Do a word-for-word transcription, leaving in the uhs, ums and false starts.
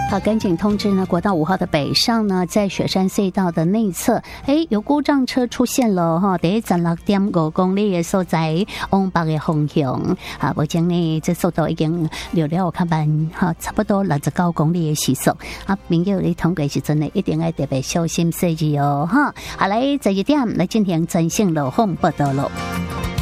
好，赶紧通知呢，国道五号的北上呢，在雪山隧道的内侧，哎，有故障车出现了哈，第一站六点五公里的所在，往北的方向，啊，目前呢，这速度已经溜了看慢，哈，差不多六十九公里的时速，啊，朋友你通过时阵呢，一定要特别小心设置哦，哈，好来，这一点来进行真性路况报道了。